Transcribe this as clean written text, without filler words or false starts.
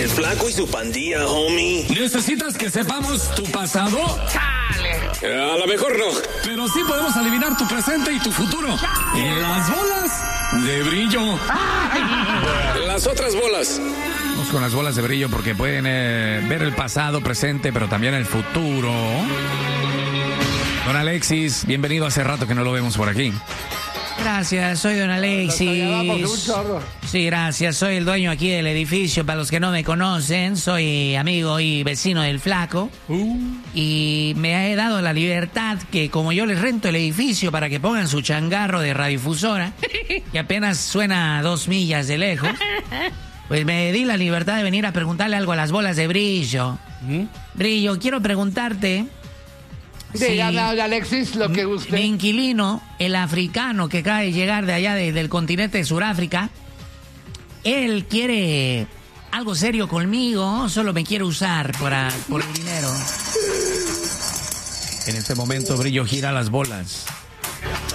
El Flaco y su pandilla, homie. ¿Necesitas que sepamos tu pasado? ¡Chale! A lo mejor no. Pero sí podemos adivinar tu presente y tu futuro. En las bolas de brillo. Las otras bolas. Vamos con las bolas de brillo porque pueden ver el pasado, presente, pero también el futuro. Don Alexis, bienvenido. Hace rato que no lo vemos por aquí. Gracias, soy don Alexis. Sí, gracias, soy el dueño aquí del edificio. Para los que no me conocen, soy amigo y vecino del Flaco. Y me he dado la libertad que como yo les rento el edificio para que pongan su changarro de radiodifusora, que apenas suena a 2 millas de lejos, pues me di la libertad de venir a preguntarle algo a las bolas de brillo. Brillo, quiero preguntarte... Dígame, Alexis, lo que usted... Mi inquilino, el africano que acaba de llegar de allá del continente de Sudáfrica, él quiere algo serio conmigo, solo me quiere usar por el dinero. En este momento Brillo gira las bolas.